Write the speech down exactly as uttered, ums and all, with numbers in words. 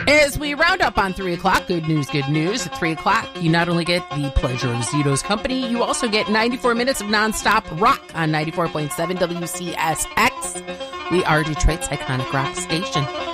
As we round up on three o'clock, good news, good news. At three o'clock, you not only get the pleasure of Zito's company, you also get ninety-four minutes of nonstop rock on ninety-four point seven W C S X. We are Detroit's iconic rock station.